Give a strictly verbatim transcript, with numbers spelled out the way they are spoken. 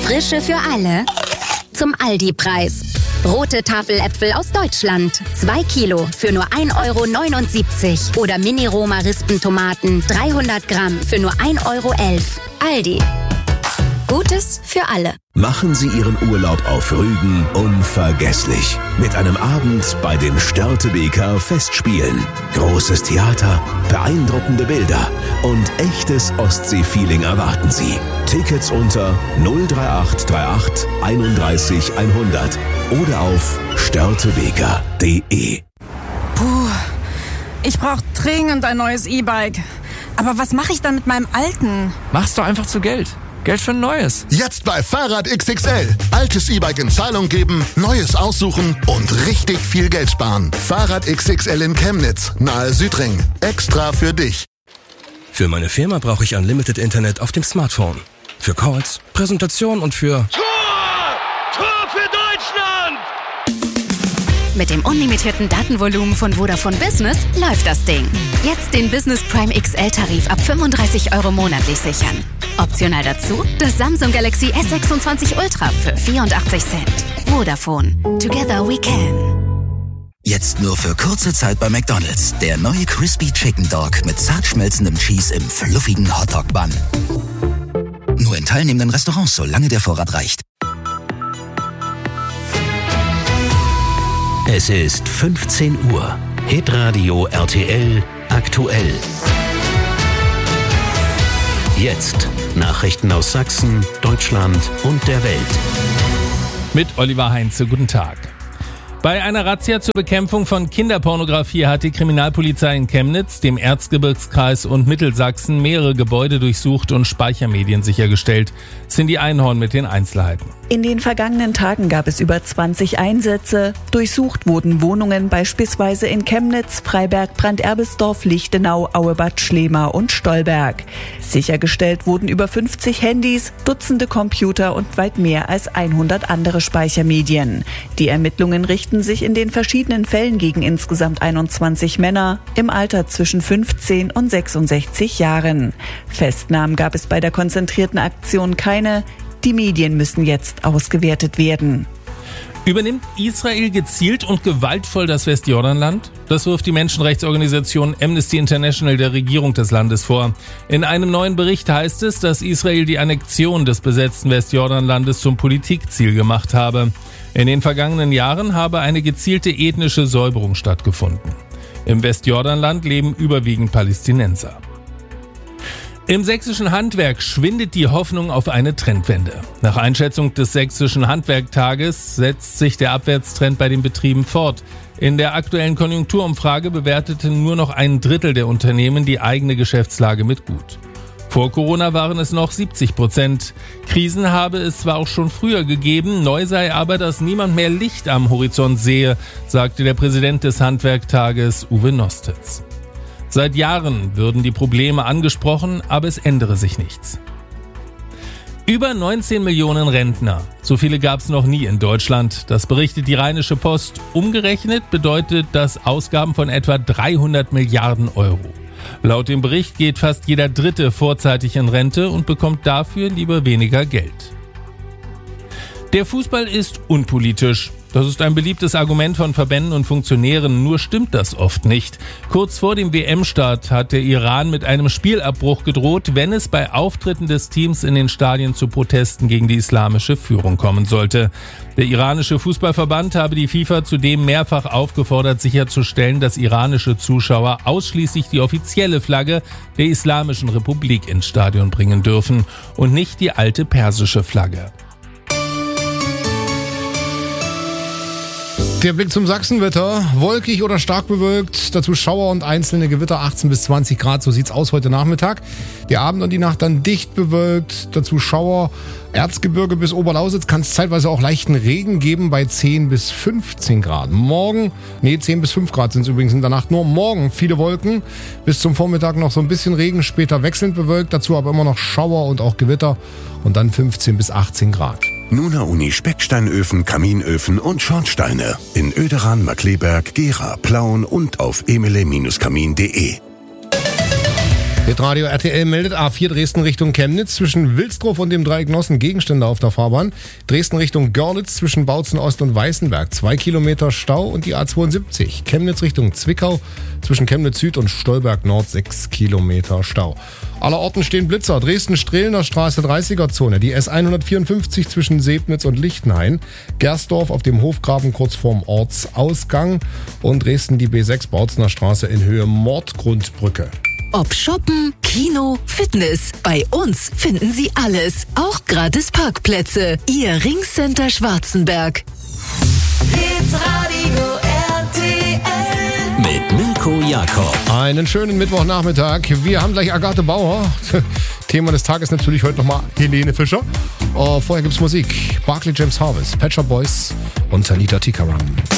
Frische für alle zum Aldi-Preis. Rote Tafeläpfel aus Deutschland. zwei Kilo für nur ein Euro neunundsiebzig. Oder Mini-Roma-Rispentomaten dreihundert Gramm für nur ein Euro elf. Aldi. Gutes für alle. Machen Sie Ihren Urlaub auf Rügen unvergesslich. Mit einem Abend bei den Störtebeker Festspielen. Großes Theater, beeindruckende Bilder und echtes Ostsee-Feeling erwarten Sie. Tickets unter null drei acht drei acht einunddreißig hundert oder auf störtebeker punkt de. Puh, ich brauche dringend ein neues E-Bike. Aber was mache ich dann mit meinem alten? Mach's doch einfach zu Geld. Geld für ein neues. Jetzt bei Fahrrad X X L. Altes E-Bike in Zahlung geben, neues aussuchen und richtig viel Geld sparen. Fahrrad X X L in Chemnitz, nahe Südring. Extra für dich. Für meine Firma brauche ich Unlimited Internet auf dem Smartphone. Für Calls, Präsentation und für... Tor! Tor für Deutschland! Mit dem unlimitierten Datenvolumen von Vodafone Business läuft das Ding. Jetzt den Business Prime X L-Tarif ab fünfunddreißig Euro monatlich sichern. Optional dazu das Samsung Galaxy S sechsundzwanzig Ultra für vierundachtzig Cent. Vodafone. Together we can. Jetzt nur für kurze Zeit bei McDonald's. Der neue Crispy Chicken Dog mit zart schmelzendem Cheese im fluffigen Hotdog-Bun. Nur in teilnehmenden Restaurants, solange der Vorrat reicht. Es ist fünfzehn Uhr. Hitradio R T L aktuell. Jetzt Nachrichten aus Sachsen, Deutschland und der Welt. Mit Oliver Heinze, guten Tag. Bei einer Razzia zur Bekämpfung von Kinderpornografie hat die Kriminalpolizei in Chemnitz, dem Erzgebirgskreis und Mittelsachsen mehrere Gebäude durchsucht und Speichermedien sichergestellt. Cindy Einhorn mit den Einzelheiten. In den vergangenen Tagen gab es über zwanzig Einsätze. Durchsucht wurden Wohnungen beispielsweise in Chemnitz, Freiberg, Branderbelsdorf, Lichtenau, Auebad, Schlema und Stolberg. Sichergestellt wurden über fünfzig Handys, Dutzende Computer und weit mehr als hundert andere Speichermedien. Die Ermittlungen richten sich in den verschiedenen Fällen gegen insgesamt einundzwanzig Männer im Alter zwischen fünfzehn und sechsundsechzig Jahren. Festnahmen gab es bei der konzentrierten Aktion keine. Die Medien müssen jetzt ausgewertet werden. Übernimmt Israel gezielt und gewaltvoll das Westjordanland? Das wirft die Menschenrechtsorganisation Amnesty International der Regierung des Landes vor. In einem neuen Bericht heißt es, dass Israel die Annexion des besetzten Westjordanlandes zum Politikziel gemacht habe. In den vergangenen Jahren habe eine gezielte ethnische Säuberung stattgefunden. Im Westjordanland leben überwiegend Palästinenser. Im sächsischen Handwerk schwindet die Hoffnung auf eine Trendwende. Nach Einschätzung des sächsischen Handwerktages setzt sich der Abwärtstrend bei den Betrieben fort. In der aktuellen Konjunkturumfrage bewertete nur noch ein Drittel der Unternehmen die eigene Geschäftslage mit gut. Vor Corona waren es noch siebzig Prozent. Krisen habe es zwar auch schon früher gegeben, neu sei aber, dass niemand mehr Licht am Horizont sehe, sagte der Präsident des Handwerktages Uwe Nostitz. Seit Jahren würden die Probleme angesprochen, aber es ändere sich nichts. Über neunzehn Millionen Rentner. So viele gab es noch nie in Deutschland. Das berichtet die Rheinische Post. Umgerechnet bedeutet das Ausgaben von etwa dreihundert Milliarden Euro. Laut dem Bericht geht fast jeder Dritte vorzeitig in Rente und bekommt dafür lieber weniger Geld. Der Fußball ist unpolitisch. Das ist ein beliebtes Argument von Verbänden und Funktionären, nur stimmt das oft nicht. Kurz vor dem W M-Start hat der Iran mit einem Spielabbruch gedroht, wenn es bei Auftritten des Teams in den Stadien zu Protesten gegen die islamische Führung kommen sollte. Der iranische Fußballverband habe die FIFA zudem mehrfach aufgefordert, sicherzustellen, dass iranische Zuschauer ausschließlich die offizielle Flagge der Islamischen Republik ins Stadion bringen dürfen und nicht die alte persische Flagge. Der Blick zum Sachsenwetter. Wolkig oder stark bewölkt, dazu Schauer und einzelne Gewitter, achtzehn bis zwanzig Grad, so sieht's aus heute Nachmittag. Der Abend und die Nacht dann dicht bewölkt, dazu Schauer. Erzgebirge bis Oberlausitz kann es zeitweise auch leichten Regen geben bei zehn bis fünfzehn Grad. Morgen, nee, zehn bis fünf Grad sind es übrigens in der Nacht. Nur morgen viele Wolken, bis zum Vormittag noch so ein bisschen Regen, später wechselnd bewölkt, dazu aber immer noch Schauer und auch Gewitter und dann fünfzehn bis achtzehn Grad. Nuna Uni Specksteinöfen, Kaminöfen und Schornsteine in Oederan, Markleberg, Gera, Plauen und auf emile Bindestrich kamin punkt de. Hitradio R T L meldet A vier Dresden Richtung Chemnitz zwischen Wilsdruf und dem Dreieck Nossen Gegenstände auf der Fahrbahn. Dresden Richtung Görlitz zwischen Bautzen Ost und Weißenberg zwei Kilometer Stau und die A zweiundsiebzig. Chemnitz Richtung Zwickau zwischen Chemnitz Süd und Stolberg Nord sechs Kilometer Stau. Allerorten stehen Blitzer. Dresden-Strelner Straße dreißiger Zone. Die S hundertvierundfünfzig zwischen Sebnitz und Lichtenhain. Gersdorf auf dem Hofgraben kurz vorm Ortsausgang. Und Dresden die B sechs Bautzener Straße in Höhe Mordgrundbrücke. Ob Shoppen, Kino, Fitness. Bei uns finden Sie alles. Auch gratis Parkplätze. Ihr Ringcenter Schwarzenberg. Hitradio R T L mit Mirko Jakob. Einen schönen Mittwochnachmittag. Wir haben gleich Agathe Bauer. Thema des Tages natürlich heute nochmal Helene Fischer. Uh, vorher gibt's Musik. Barclay James Harvest, Pet Shop Boys und Tanita Tikaram.